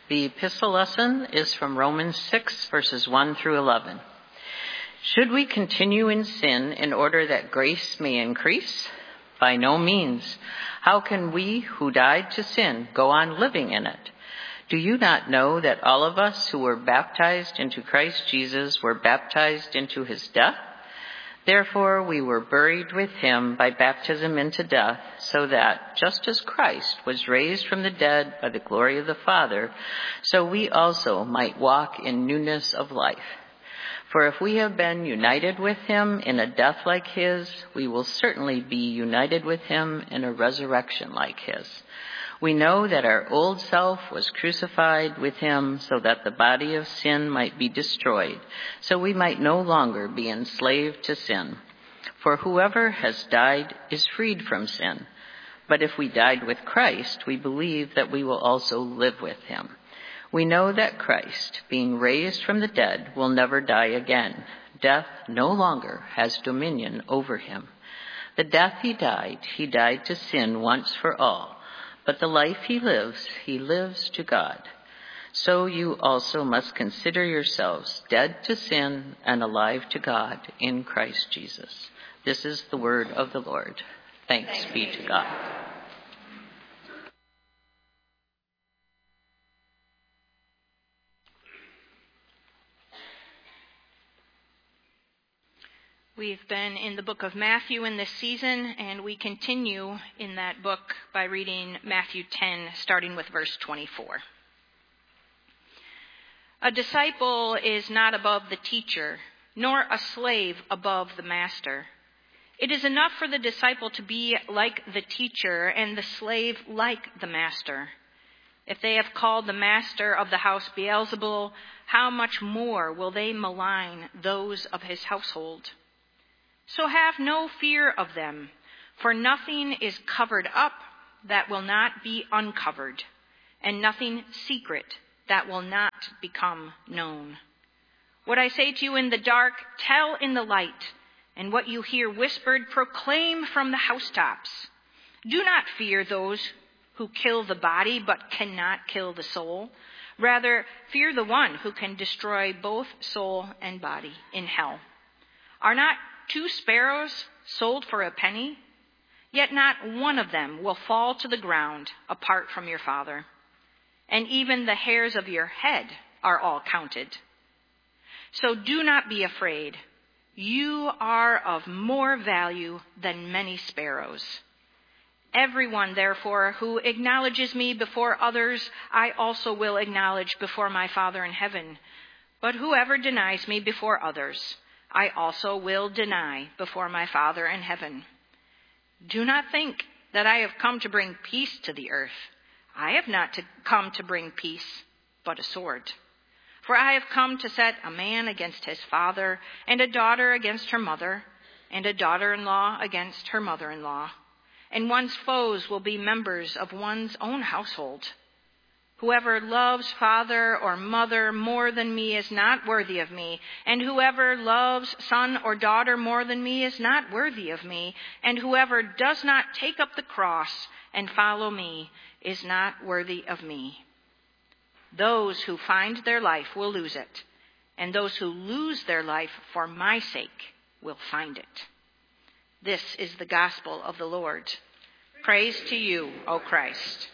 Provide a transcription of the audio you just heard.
The epistle lesson is from Romans 6, verses 1 through 11. Should we continue in sin in order that grace may increase? By no means. How can we who died to sin go on living in it? Do you not know that all of us who were baptized into Christ Jesus were baptized into his death? Therefore, we were buried with him by baptism into death, so that, just as Christ was raised from the dead by the glory of the Father, so we also might walk in newness of life. For if we have been united with him in a death like his, we will certainly be united with him in a resurrection like his. We know that our old self was crucified with him so that the body of sin might be destroyed, so we might no longer be enslaved to sin. For whoever has died is freed from sin. But if we died with Christ, we believe that we will also live with him. We know that Christ, being raised from the dead, will never die again. Death no longer has dominion over him. The death he died to sin once for all. But the life he lives to God. So you also must consider yourselves dead to sin and alive to God in Christ Jesus. This is the word of the Lord. Thanks be to God. We've been in the book of Matthew in this season, and we continue in that book by reading Matthew 10, starting with verse 24. A disciple is not above the teacher, nor a slave above the master. It is enough for the disciple to be like the teacher and the slave like the master. If they have called the master of the house Beelzebul, how much more will they malign those of his household? So have no fear of them, for nothing is covered up that will not be uncovered, and nothing secret that will not become known. What I say to you in the dark, tell in the light, and what you hear whispered, proclaim from the housetops. Do not fear those who kill the body but cannot kill the soul. Rather, fear the one who can destroy both soul and body in hell. Are not 2 sparrows sold for a penny? Yet not one of them will fall to the ground apart from your Father. And even the hairs of your head are all counted. So do not be afraid. You are of more value than many sparrows. Everyone, therefore, who acknowledges me before others, I also will acknowledge before my Father in heaven. But whoever denies me before others, I also will deny before my Father in heaven. Do not think that I have come to bring peace to the earth. I have not come to bring peace, but a sword. For I have come to set a man against his father, and a daughter against her mother, and a daughter-in-law against her mother-in-law. And one's foes will be members of one's own household. Whoever loves father or mother more than me is not worthy of me, and whoever loves son or daughter more than me is not worthy of me, and whoever does not take up the cross and follow me is not worthy of me. Those who find their life will lose it, and those who lose their life for my sake will find it. This is the gospel of the Lord. Praise to you, O Christ.